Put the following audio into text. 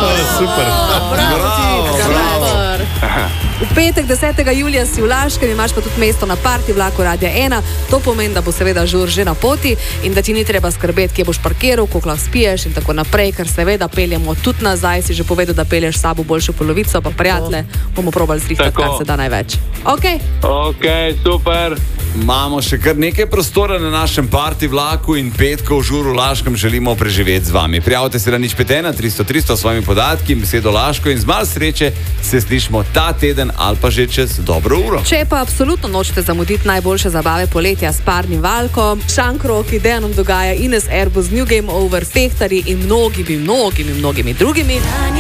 Super. Bravo. V petek 10. julija si v Laškem, imaš pa tudi mesto na parti vlaku Radia 1. To pomeni, da bo seveda žur že na poti in da ti ni treba skrbeti, kje boš parkiral, koliko lahko spiješ in tako naprej, ker seveda peljemo tudi nazaj. Si že povedal, da pelješ s sabo boljšo polovico, pa prijatelje, bomo probali zrihtati, kar se da največ. Ok, super. Imamo še kar nekaj prostora na našem parti vlaku in petkov žur v Laškem želimo preživeti z vami. Prijavite se na 051 300 300 s svojimi podatki in besedo Laško in z malo sreče se slišimo ta teden ali pa že čez dobro uro. Če pa absolutno nočete zamuditi najboljše zabave poletja s parnim valkom, Šankroki, Dejanom dogaja, Ines Airbus, New Game Over, Fehtari in mnogimi drugimi.